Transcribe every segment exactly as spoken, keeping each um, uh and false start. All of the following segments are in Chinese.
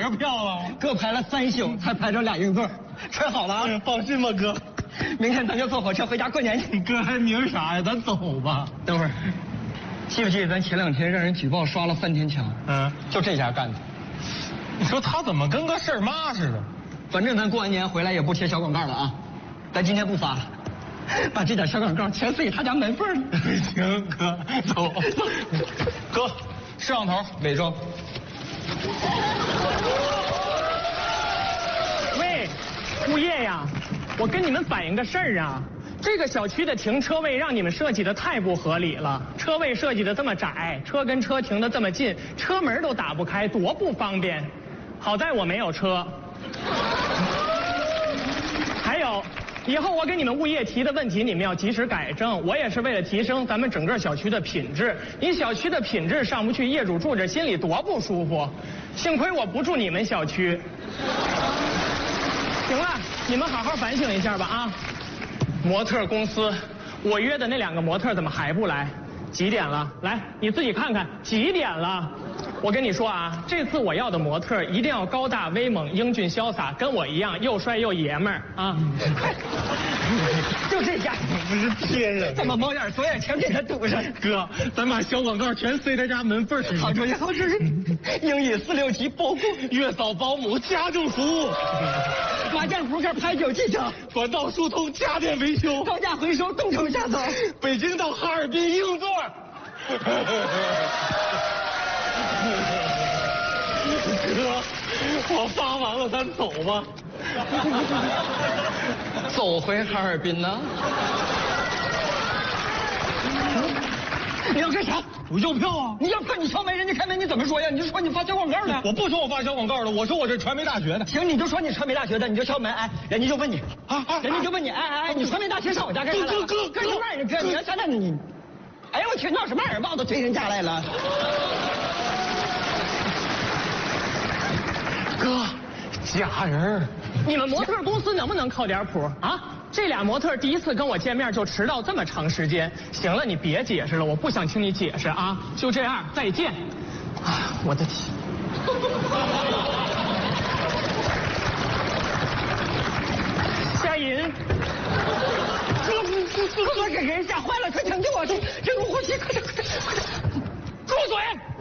个票了？ 哥排了三宿才排着俩硬座，吃好了啊！ 哎、放心吧，哥。 明天咱就坐火车回家过年去。 哥还明啥呀？咱走吧。 等会儿，记不记得咱前两天让人举报刷了翻天墙？ 嗯， 就这家干的。 你说他怎么跟个事儿妈似的？ 反正咱过完年回来也不贴小广告了啊，咱今天不发了，把这点小广告全塞他家门缝里。 行，哥，走。哥，摄像头伪装。 喂，物业呀，我跟你们反映个事儿啊。这个小区的停车位让你们设计的太不合理了，车位设计的这么窄，车跟车停的这么近，车门都打不开，多不方便。好在我没有车。还有，以后我给你们物业提的问题，你们要及时改正。我也是为了提升咱们整个小区的品质。你小区的品质上不去，业主住着心里多不舒服。幸亏我不住你们小区。行了，你们好好反省一下吧啊！模特公司，我约的那两个模特怎么还不来？几点了？来，你自己看看几点了。我跟你说啊，这次我要的模特一定要高大威猛、英俊潇洒，跟我一样又帅又爷们儿啊！ 就这家， 不是贴人， 怎么猫眼左眼全给他堵上？ 哥，咱把小广告全塞他家门缝里。 好主意，好主意！英语四六级包括月嫂保姆、家政服务、 麻将扑克牌九技巧、 管道疏通、家电维修、 高价回收、东城下走， 北京到哈尔滨硬座。哥，我发完了，咱走吧。 走回哈尔滨呢？你要干啥？ 我要票啊！ 你要票，你敲门，人家开门，你怎么说呀？你就说你发小广告的。 我不说我发小广告的，我说我这传媒大学的。 行，你就说你传媒大学的，你就敲门，哎，人家就问你啊啊，人家就问你，哎哎哎，你传媒大学上我家干啥？ 哥哥哥，什么玩意儿？哥，你要现在你，哎呀我去，闹什么玩意儿？袜子推人家来了。 哥，假人。 你们模特公司能不能靠点谱啊？这俩模特第一次跟我见面就迟到这么长时间。行了，你别解释了，我不想听你解释啊。就这样，再见。啊，我的天！夏银， 哥，哥哥给人吓坏了，快抢救我去！人工呼吸，快点，快点，快点！ 住嘴！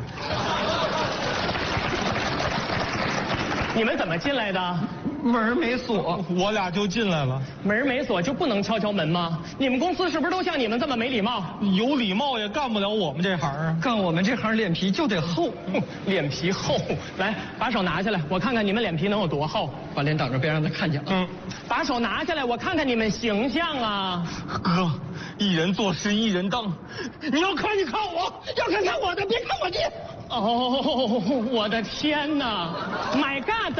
你们怎么进来的？ 门没锁， 我俩就进来了。 门没锁就不能敲敲门吗？你们公司是不是都像你们这么没礼貌？ 有礼貌也干不了我们这行啊！ 干我们这行脸皮就得厚， 脸皮厚。来，把手拿下来，我看看你们脸皮能有多厚。 把脸挡着，别让他看见啊！ 嗯， 把手拿下来，我看看你们形象啊！ 哥，一人做事一人当，你要看你看我， 要看看我的，别看我的。 哦，我的天哪 ！My God！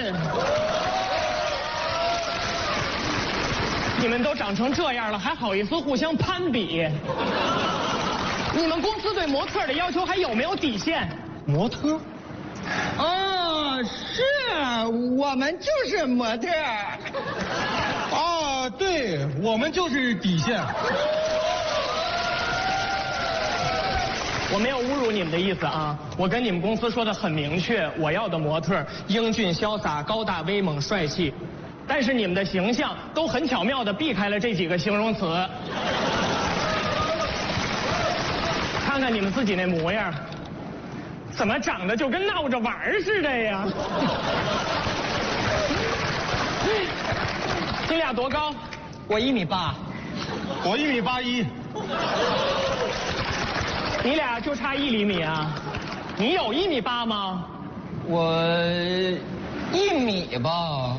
你们都长成这样了，还好意思互相攀比？你们公司对模特的要求还有没有底线？ 模特？ 哦，是我们就是模特。 啊，对，我们就是底线。 我没有侮辱你们的意思啊，我跟你们公司说的很明确，我要的模特英俊潇洒、高大威猛、帅气。但是你们的形象都很巧妙地避开了这几个形容词。看看你们自己那模样，怎么长得就跟闹着玩似的呀？你俩多高？ 我一米八， 我一米八一。 你俩就差一厘米啊？你有一米八吗？ 我一米吧。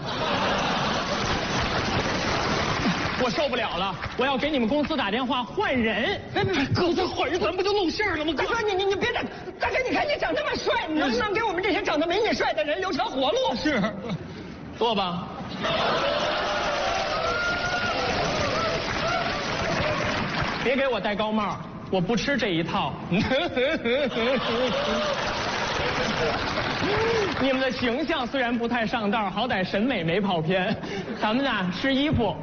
我受不了了，我要给你们公司打电话换人。 别别别， 哥，这换人咱不就露馅了吗？ 大哥，你你你别打，大哥，你看你长那么帅，你能不能给我们这些长得没你帅的人留条活路？ 是， 坐吧。别给我戴高帽，我不吃这一套。你们的形象虽然不太上道，好歹审美没跑偏。咱们呢试衣服。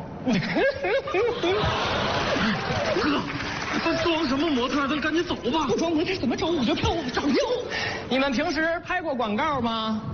哥，咱装什么模特？咱赶紧走吧。 不装模特怎么找我就票？我找票。 你们平时拍过广告吗？